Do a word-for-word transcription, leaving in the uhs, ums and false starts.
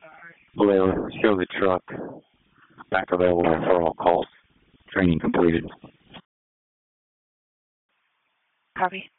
Valero, show the truck back available for all calls. Training completed. Copy.